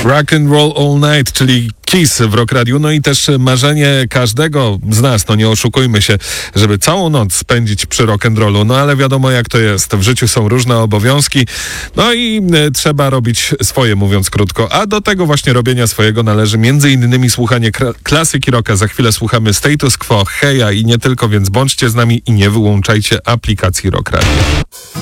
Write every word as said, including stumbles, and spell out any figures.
Rock and Roll All Night, czyli Kiss w Rock Radio. No i też marzenie każdego z nas, no nie oszukujmy się, żeby całą noc spędzić przy rock and rollu. No ale wiadomo jak to jest. W życiu są różne obowiązki. No i e, trzeba robić swoje, mówiąc krótko. A do tego właśnie robienia swojego należy między innymi słuchanie kra- klasyki rocka. Za chwilę słuchamy Status Quo, Heja i nie tylko, więc bądźcie z nami i nie wyłączajcie aplikacji Rock Radio.